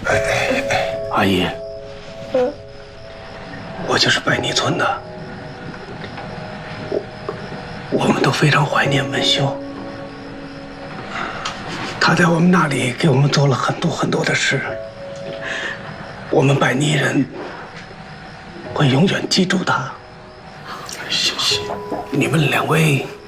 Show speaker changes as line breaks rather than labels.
阿姨，我就是百逆村的，我们都非常怀念文修。他在我们那里给我们做了很多很多的事，我们百逆人会永远记住他。谢谢你们两位